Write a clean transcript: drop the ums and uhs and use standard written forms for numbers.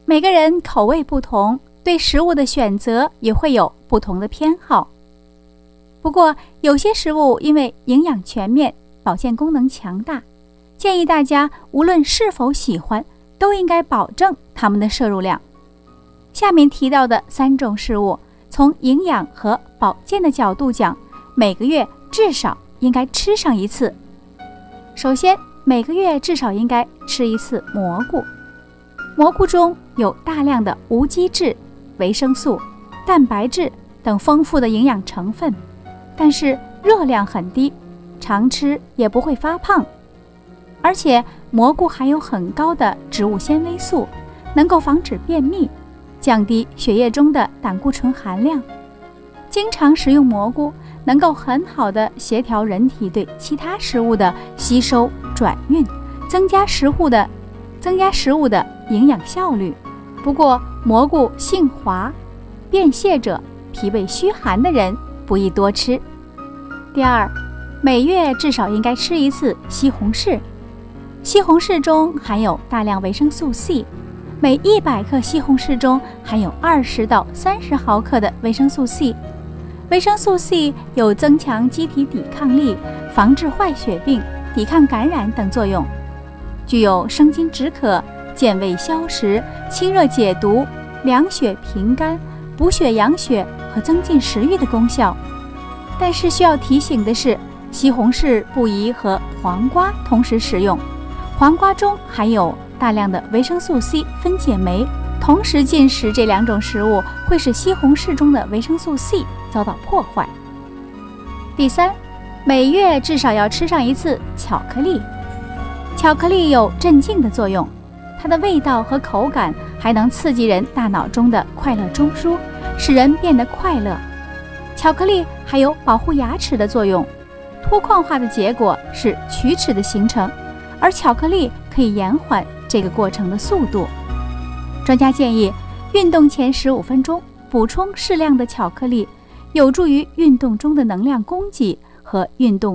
每个人口味不同，对食物的选择也会有不同的偏好。不过，有些食物因为营养全面，保健功能强大，建议大家无论是否喜欢，都应该保证它们的摄入量。下面提到的3种食物，从营养和保健的角度讲，每个月至少应该吃上一次。首先，每个月至少应该吃一次蘑菇。蘑菇中有大量的无机质、维生素、蛋白质等丰富的营养成分，但是热量很低，常吃也不会发胖。而且蘑菇含有很高的植物纤维素，能够防止便秘，降低血液中的胆固醇含量。经常食用蘑菇，能够很好的协调人体对其他食物的吸收转运，增加食物的营养效率。不过蘑菇性滑，便泻者、脾胃虚寒的人不宜多吃。第二，每月至少应该吃一次西红柿。西红柿中含有大量维生素 C， 每100克西红柿中含有20到30毫克的维生素 C。维生素 C 有增强机体抵抗力、防治坏血病、抵抗感染等作用，具有生津止渴、健胃消食、清热解毒、凉血平肝、补血养血和增进食欲的功效。但是需要提醒的是，西红柿不宜和黄瓜同时食用，黄瓜中含有大量的维生素 C 分解酶，同时进食这2种食物会使西红柿中的维生素 C 遭到破坏。第三，每月至少要吃上一次巧克力。巧克力有镇静的作用，它的味道和口感还能刺激人大脑中的快乐中枢，使人变得快乐。巧克力还有保护牙齿的作用，脱矿化的结果是龋齿的形成，而巧克力可以延缓这个过程的速度。专家建议，运动前15分钟补充适量的巧克力，有助于运动中的能量供给和运动